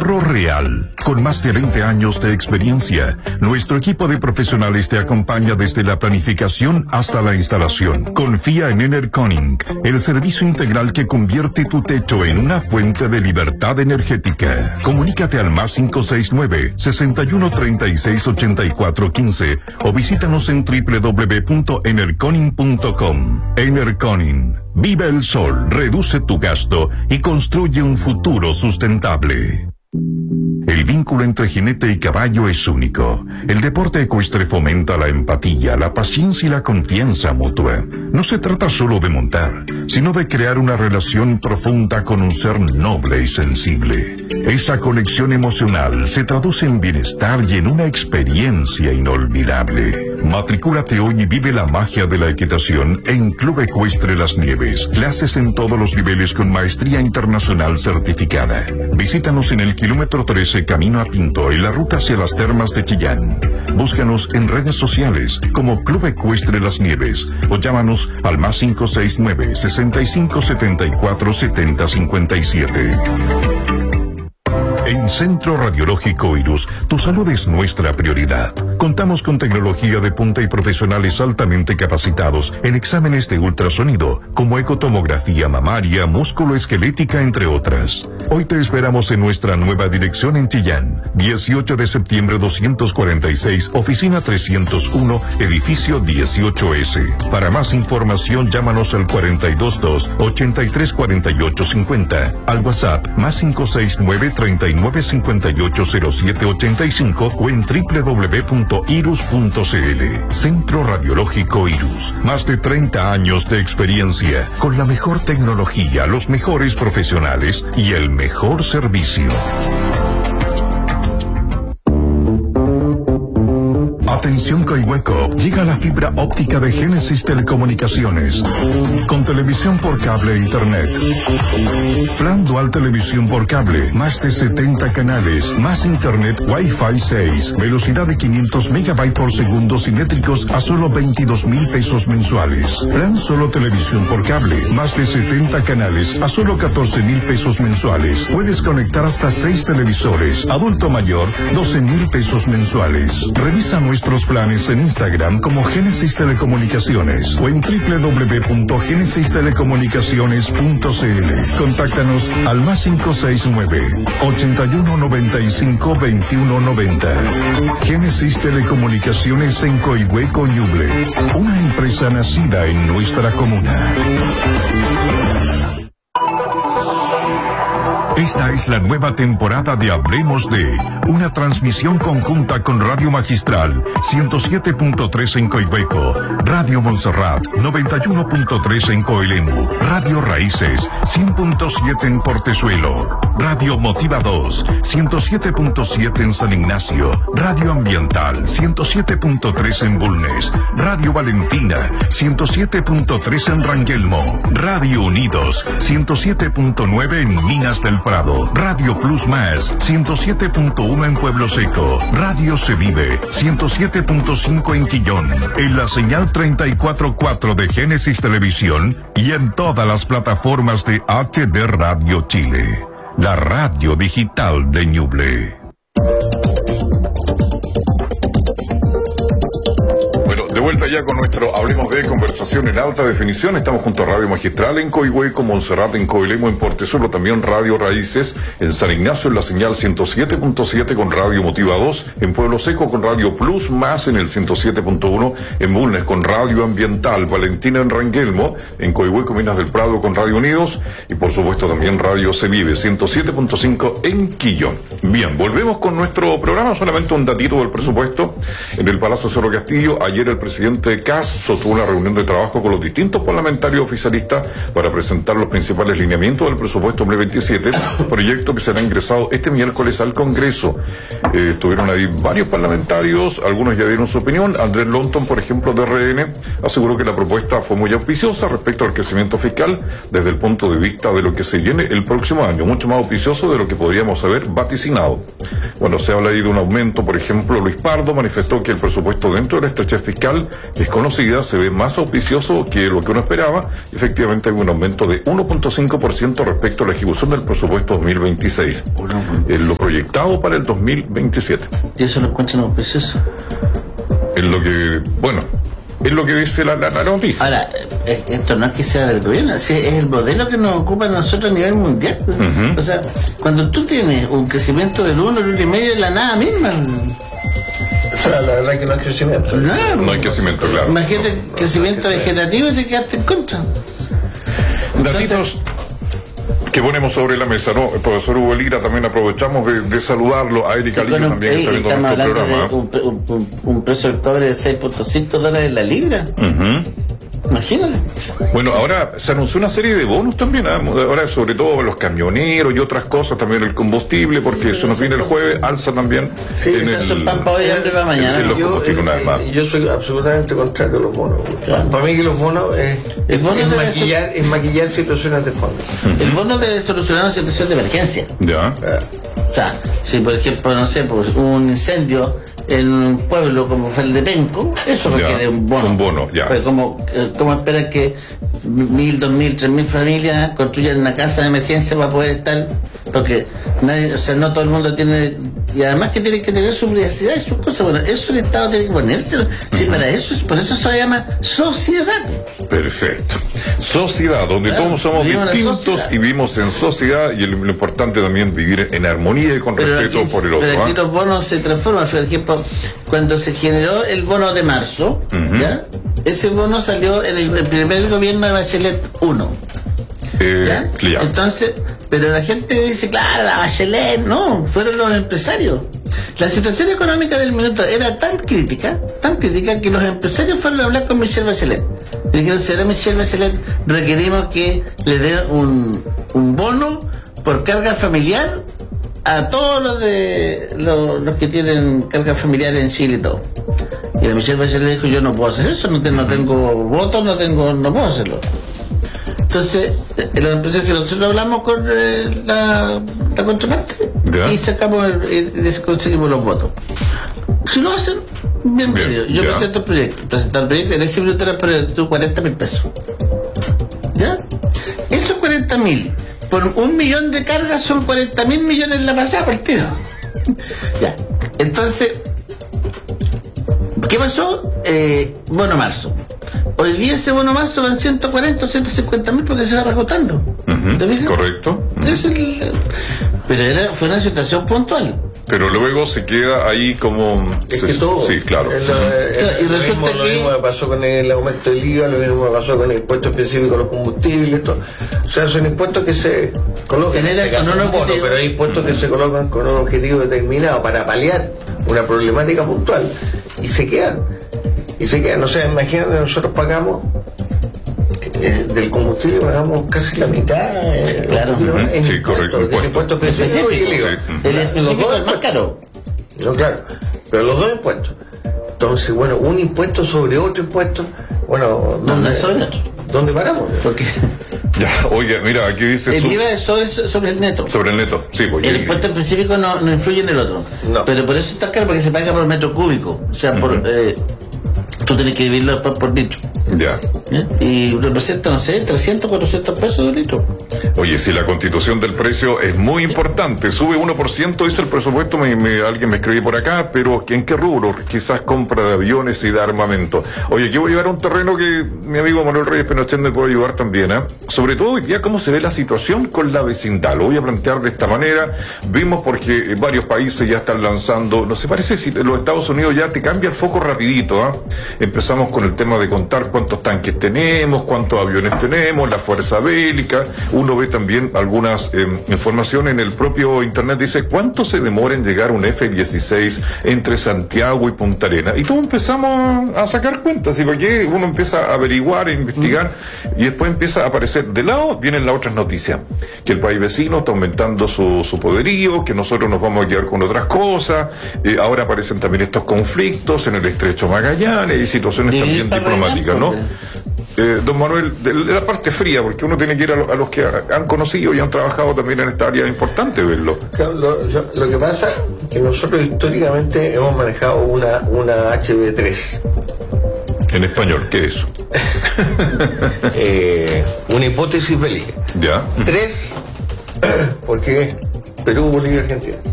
ahorro real. Con más de 20 años de experiencia, nuestro equipo de profesionales te acompaña desde la planificación hasta la instalación. Confía en Enerconic, el servicio integral que convierte tu techo en una fuente de libertad energética. Comunícate al más 569-6136-8415 o visítanos en www.enerconic.com. Enerconic. Vive el sol, reduce tu gasto y construye un futuro sustentable. El vínculo entre jinete y caballo es único. El deporte ecuestre fomenta la empatía, la paciencia y la confianza mutua. No se trata solo de montar, sino de crear una relación profunda con un ser noble y sensible. Esa conexión emocional se traduce en bienestar y en una experiencia inolvidable. Matricúlate hoy y vive la magia de la equitación en Club Ecuestre Las Nieves. Clases en todos los niveles con maestría internacional certificada. Visítanos en el kilómetro 13 camino a Pinto, en la ruta hacia las termas de Chillán. Búscanos en redes sociales como Club Ecuestre Las Nieves o llámanos al más 569-6574-7057. En Centro Radiológico Irus, tu salud es nuestra prioridad. Contamos con tecnología de punta y profesionales altamente capacitados en exámenes de ultrasonido, como ecotomografía mamaria, músculo-esquelética, entre otras. Hoy te esperamos en nuestra nueva dirección en Chillán, 18 de septiembre 246, oficina 301, edificio 18S. Para más información, llámanos al 422-834850, al WhatsApp más 569-39580785 o en www.irus.cl. Centro Radiológico Irus. Más de 30 años de experiencia, con la mejor tecnología, los mejores profesionales y el mejor servicio. Atención Coihueco, llega la fibra óptica de Génesis Telecomunicaciones, con televisión por cable e internet. Plan dual televisión por cable, más de 70 canales, más internet Wi-Fi 6, velocidad de 500 megabytes por segundo simétricos a solo 22,000 pesos mensuales. Plan solo televisión por cable, más de 70 canales a solo 14,000 pesos mensuales. Puedes conectar hasta 6 televisores, adulto mayor, 12,000 pesos mensuales. Revisa nuestros planes en Instagram como Génesis Telecomunicaciones o en www.genesistelecomunicaciones.cl. Contáctanos al más 569-8195-2190. Génesis Telecomunicaciones en Coihueco, Ñuble. Una empresa nacida en nuestra comuna. Esta es la nueva temporada de Hablemos de, una transmisión conjunta con Radio Magistral 107.3 en Coihueco, Radio Montserrat 91.3 en Coelemu, Radio Raíces 100.7 en Portezuelo, Radio Motiva 2 107.7 en San Ignacio, Radio Ambiental 107.3 en Bulnes, Radio Valentina 107.3 en Rangelmo, Radio Unidos 107.9 en Minas del Prado, Radio Plus Más 107.1 en Pueblo Seco, Radio Se Vive 107.5 en Quillón, en la señal 34.4 de Génesis Televisión y en todas las plataformas de HD Radio Chile, la radio digital de Ñuble. De vuelta ya con nuestro Hablemos de conversación en alta definición. Estamos junto a Radio Magistral en Coihueco, Montserrat en Coelemu, en Portezuelo, también Radio Raíces en San Ignacio en la señal 107.7 con Radio Motiva 2, en Pueblo Seco con Radio Plus Más en el 107.1, en Bulnes con Radio Ambiental, Valentina en Rangelmo, en Coihueco, Minas del Prado con Radio Unidos y por supuesto también Radio Se Vive 107.5 en Quillón. Bien, volvemos con nuestro programa. Solamente un datito del presupuesto. En el Palacio Cerro Castillo, ayer el presidente Kast sostuvo una reunión de trabajo con los distintos parlamentarios oficialistas para presentar los principales lineamientos del presupuesto 2027, proyecto que será ingresado este miércoles al Congreso. Estuvieron ahí varios parlamentarios, algunos ya dieron su opinión. Andrés Lonton, por ejemplo, de RN, aseguró que la propuesta fue muy auspiciosa respecto al crecimiento fiscal desde el punto de vista de lo que se viene el próximo año, mucho más auspicioso de lo que podríamos haber vaticinado. Cuando se habla ahí de un aumento, por ejemplo, Luis Pardo manifestó que el presupuesto dentro de la estrechez fiscal nacional es conocida, se ve más auspicioso que lo que uno esperaba. Efectivamente hay un aumento de 1.5% respecto a la ejecución del presupuesto 2026, lo proyectado para el 2027. ¿Y eso lo encuentran auspicioso? Es lo que, bueno, es lo que dice la noticia. Ahora, esto no es que sea del gobierno, es el modelo que nos ocupa a nosotros a nivel mundial. O sea, cuando tú tienes un crecimiento del 1, el 1,5 de la nada misma. O sea, la verdad que no hay crecimiento. No hay crecimiento, claro. Imagínate crecimiento vegetativo y te quedaste en contra. Datitos que ponemos sobre la mesa, ¿no? El profesor Hugo Lira, también aprovechamos de saludarlo, a Erika Lillo también, que está viendo nuestro programa. Un precio del cobre de $6.5 la libra. Imagínate. Bueno, ahora se anunció una serie de bonos también, ahora sobre todo los camioneros y otras cosas, también el combustible, porque se nos viene el jueves, alza también. Sí, son pan para hoy y hambre para mañana. Yo soy absolutamente contrario a los bonos. Claro. Para mí que los bonos es maquillar situaciones de fondo. El bono debe solucionar una situación de emergencia. Ya. O sea, si por ejemplo, no sé, pues un incendio en un pueblo como fue el de Penco, eso requiere un bono. Un bono, ya. Pues como esperas que 1.000, 2.000, 3.000 familias construyan una casa de emergencia para poder estar, porque nadie, o sea, no todo el mundo tiene, y además que tiene que tener su privacidad y sus cosas. Bueno, eso el Estado tiene que ponerse. Sí, para eso, por eso se llama sociedad. Perfecto. Sociedad, donde todos somos distintos y vivimos en sociedad, y lo importante también vivir en armonía y con respeto por el otro. Pero aquí los bonos se transforman. Por ejemplo, cuando se generó el bono de marzo, ¿ya? Ese bono salió en el primer gobierno de Bachelet 1. Claro. Entonces, pero la gente dice, claro, la Bachelet, no, fueron los empresarios. La situación económica del minuto era tan crítica, que los empresarios fueron a hablar con Michelle Bachelet. Y dijeron, señora Michelle Bachelet, requerimos que le dé un bono por carga familiar a todos los que tienen carga familiar en Chile y todo. Y la Michelle Bachelet dijo, yo no puedo hacer eso, no tengo votos, no puedo hacerlo. Entonces, los empresarios que nosotros hablamos con la contraparte y sacamos conseguimos los votos. Si lo hacen, bienvenido. Yo presento el proyecto. En ese minuto era por 40.000 pesos. ¿Ya? Esos 40.000 por 1 millón de cargas son 40.000 millones la pasada por tiro. Ya. Entonces, ¿qué pasó? Bono marzo. Hoy día ese bono marzo van 140 o 150.000 porque se va agotando. Correcto. Pero fue una situación puntual. Pero luego se queda ahí como... Es que todo. Sí, claro. Y resulta lo mismo me pasó con el aumento del IVA, lo mismo me pasó con el impuesto específico a los combustibles, todo. O sea, son impuestos que se colocan, pero hay impuestos que se colocan con un objetivo determinado para paliar una problemática puntual y se quedan. O sea, imagínate, nosotros pagamos del combustible pagamos casi la mitad. Claro. Sí, correcto. El impuesto específico y el IVA. Los dos es más caro. No, claro. Pero los dos impuestos. Entonces, bueno, un impuesto sobre otro impuesto, bueno, no es sobre otro. ¿Dónde paramos? Porque ya, oye, mira, aquí dice... El IVA es sobre el neto. Sobre el neto, sí. Pues, el impuesto específico no influye en el otro. No. Pero por eso está caro, porque se paga por metro cúbico. O sea, tú tienes que dividirlo después por litro. Ya. Y representa, no sé, 300, 400 pesos de litro. Oye, si la constitución del precio es muy importante, sube 1%, dice el presupuesto, alguien me escribió por acá, pero ¿en qué rubro? Quizás compra de aviones y de armamento. Oye, aquí voy a llevar un terreno que mi amigo Manuel Reyes Pinochet me puede ayudar también, sobre todo hoy día cómo se ve la situación con la vecindad. Lo voy a plantear de esta manera. Vimos porque varios países ya están lanzando, no sé, parece si los Estados Unidos ya te cambia el foco rapidito, Empezamos con el tema de contar cuántos tanques tenemos, cuántos aviones tenemos, la fuerza bélica. Uno ve también algunas informaciones en el propio internet, dice cuánto se demora en llegar un F-16 entre Santiago y Punta Arenas. Y todos empezamos a sacar cuentas, y porque uno empieza a averiguar, a investigar, y después empieza a aparecer de lado, vienen las otras noticias, que el país vecino está aumentando su poderío, que nosotros nos vamos a quedar con otras cosas, ahora aparecen también estos conflictos en el Estrecho Magallanes y situaciones también diplomáticas, ¿no? Don Manuel, de la parte fría, porque uno tiene que ir a los que han conocido y han trabajado también en esta área, es importante verlo. Claro, lo que pasa es que nosotros históricamente hemos manejado una HB3. En español, ¿qué es eso? Una hipótesis bélica. Ya. 3, porque Perú, Bolivia, Argentina.